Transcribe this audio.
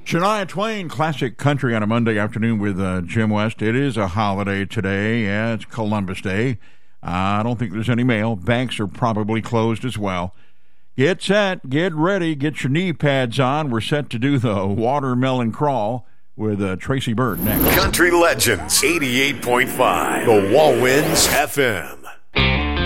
Shania Twain, classic country on a Monday afternoon with Jim West. It is a holiday today. Yeah, it's Columbus Day. I don't think there's any mail. Banks are probably closed as well. Get set, get ready, get your knee pads on. We're set to do the watermelon crawl with Tracy Bird next. Country Legends 88.5, The Wallwinds FM.